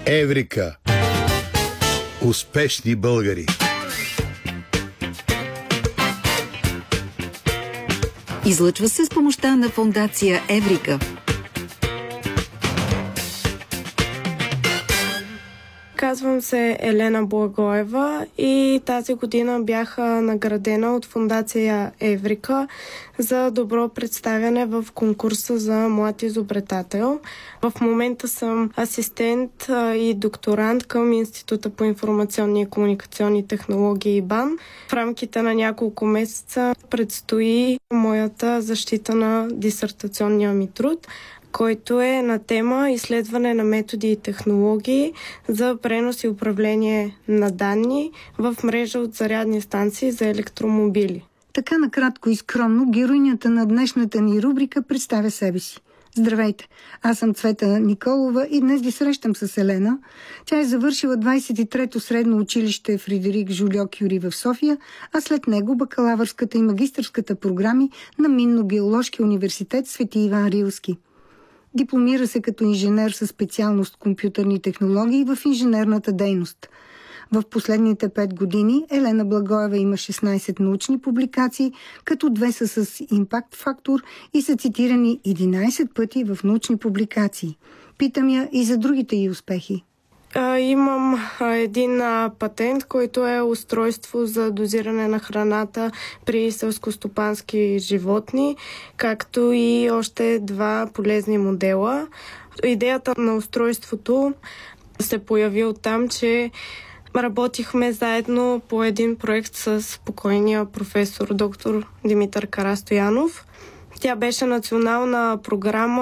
Еврика. Успешни българи. Излъчва се с помощта на фондация Еврика. Казвам се Елена Благоева и тази година бях наградена от фондация Еврика за добро представяне в конкурса за млад изобретател. В момента съм асистент и докторант към Института по информационни и комуникационни технологии БАН. В рамките на няколко месеца предстои моята защита на дисертационния ми труд, който е на тема изследване на методи и технологии за пренос и управление на данни в мрежа от зарядни станции за електромобили. Така накратко и скромно героинята на днешната ни рубрика представя себе си. Здравейте, аз съм Цвета Николова и днес ви срещам с Елена. Тя е завършила 23-то средно училище Фредерик Жолио-Кюри в София, а след него бакалавърската и магистърската програми на Минно-геоложки университет Свети Иван Рилски. Дипломира се като инженер със специалност компютърни технологии в инженерната дейност. В последните 5 години Елена Благоева има 16 научни публикации, като 2 са с импакт фактор и са цитирани 11 пъти в научни публикации. Питам я и за другите ѝ успехи. Имам един патент, който е устройство за дозиране на храната при селскостопански животни, както и още 2 полезни модела. Идеята на устройството се появи оттам, че работихме заедно по един проект с покойния професор доктор Димитър Карастоянов. Тя беше национална програма